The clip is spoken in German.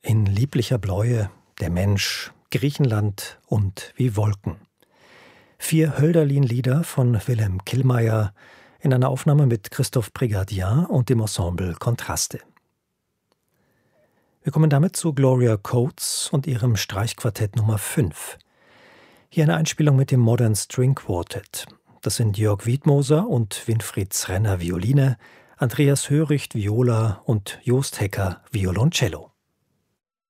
In lieblicher Bläue, der Mensch, Griechenland und wie Wolken. 4 Hölderlin-Lieder von Wilhelm Killmeier in einer Aufnahme mit Christoph Brigadier und dem Ensemble Kontraste. Wir kommen damit zu Gloria Coates und ihrem Streichquartett Nummer 5. Hier eine Einspielung mit dem Modern String Quartet. Das sind Jörg Wiedmoser und Winfried Zrenner Violine, Andreas Höricht Viola und Jost Hecker Violoncello.